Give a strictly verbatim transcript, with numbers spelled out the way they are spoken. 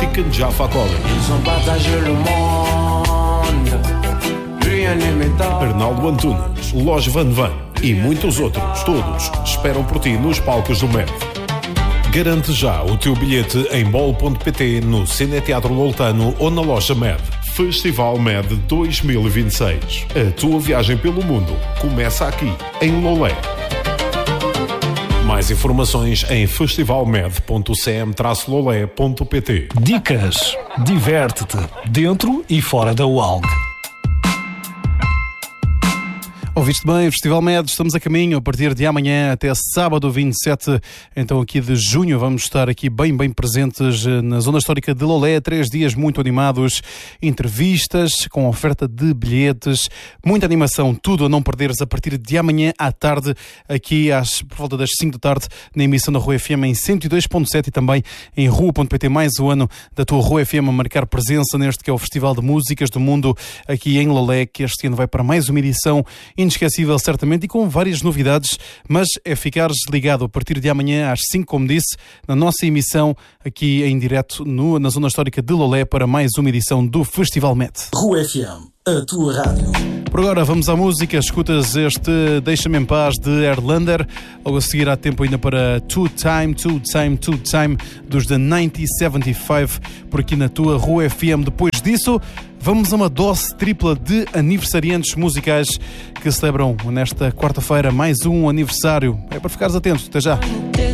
Tiken Jaffa College. Ils ont partagé le monde, rien n'imitant. Arnaldo Antunes, Los Van Van e muitos outros, todos esperam por ti nos palcos do M E D. Garante já o teu bilhete em bol ponto pt, no Cineteatro Loltano ou na loja M E D. Festival M E D dois mil e vinte e seis. A tua viagem pelo mundo começa aqui, em Lolé. Mais informações em festival med ponto c m traço lolé ponto p t. Dicas. Diverte-te, dentro e fora da U A L G. Ouviste bem, Festival M E D, estamos a caminho a partir de amanhã até sábado vinte e sete, então aqui de junho, vamos estar aqui bem, bem presentes na Zona Histórica de Lolé, três dias muito animados, entrevistas com oferta de bilhetes, muita animação, tudo a não perderes a partir de amanhã à tarde, aqui às, por volta das cinco da tarde, na emissão da Rua F M em cento e dois ponto sete e também em rua ponto p t, mais um ano da tua Rua F M a marcar presença neste que é o Festival de Músicas do Mundo aqui em Lolé, que este ano vai para mais uma edição inesquecível certamente e com várias novidades, mas é ficares ligado a partir de amanhã às cinco, como disse, na nossa emissão aqui em direto no, na Zona Histórica de Lolé para mais uma edição do Festival M E D. Rua F M, a tua rádio. Por agora vamos à música, escutas este Deixa-me em Paz de Erlander, logo a seguir há tempo ainda para Two Time, Two Time, Two Time dos The mil novecentos e setenta e cinco por aqui na tua Rua F M. Depois disso vamos a uma dose tripla de aniversariantes musicais que celebram nesta quarta-feira mais um aniversário. É para ficares atento, até já.